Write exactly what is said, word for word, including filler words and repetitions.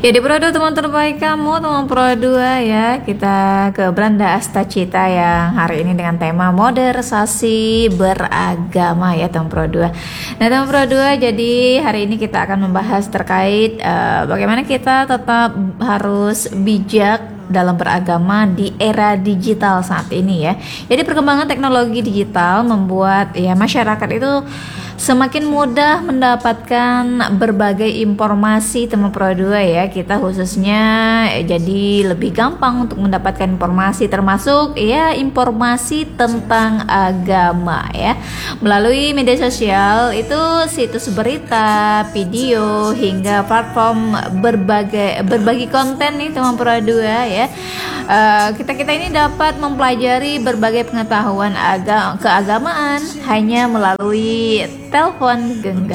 Ya di Pro dua teman terbaik kamu, teman Pro dua ya. Kita ke Branda Astacita yang hari ini dengan tema modernisasi beragama ya teman Pro dua. Nah teman Pro dua, jadi hari ini kita akan membahas terkait uh, bagaimana kita tetap harus bijak dalam beragama di era digital saat ini ya. Jadi perkembangan teknologi digital membuat ya masyarakat itu semakin mudah mendapatkan berbagai informasi teman Pro dua ya. Kita khususnya eh, jadi lebih gampang untuk mendapatkan informasi, termasuk ya informasi tentang agama ya. Melalui media sosial itu, situs berita, video hingga platform berbagai berbagi konten nih teman Pro dua ya. Uh, kita kita ini dapat mempelajari berbagai pengetahuan aga keagamaan hanya melalui telepon genggam.